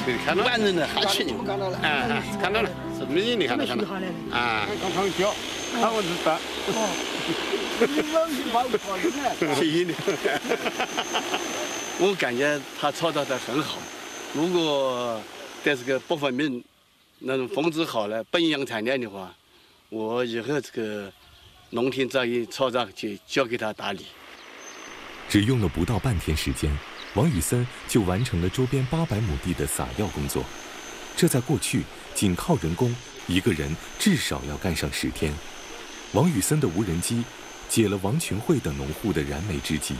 看到万人的哈气牛， 看到了， 看到了，什么你看到看到啊？ 刚刚叫，看我知道。 谢谢你。我感觉他操作得很好，如果在这个不分明、那种风质好了、本养产量的话，我以后这个农田这一操作就交给他打理。 只用了不到半天时间，王宇森就完成了周边800亩地的撒药工作。这在过去仅靠人工，一个人至少要干上10天。王宇森的无人机解了王群慧等农户的燃眉之急。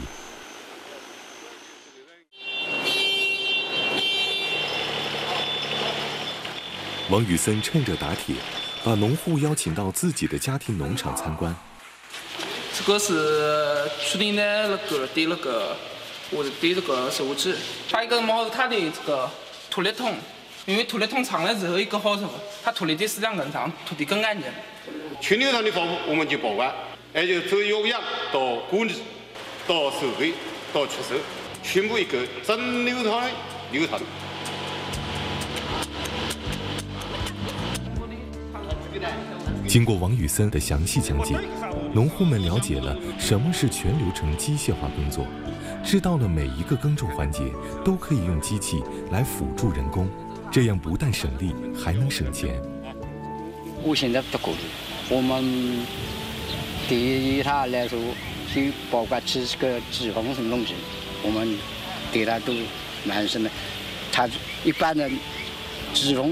王宇森趁热打铁，把农户邀请到自己的家庭农场参观。 这个是去年的我的这个树枝，还有一个毛是它的这个土力桶，因为土力桶长了之后一个好处，它土力的时间更长，土地更安全。 全流程的防护我们就保管，也就从有氧到管理到收尾到出售，全部一个整流程的流程。 经过王宇森的详细讲解，农户们了解了什么是全流程机械化工作，知道了每一个耕种环节都可以用机器来辅助人工，这样不但省力，还能省钱。 我现在不顾虑，我们对他来说，去包括吃这个脂肪什么东西，我们对他都蛮什么，他一般的脂肪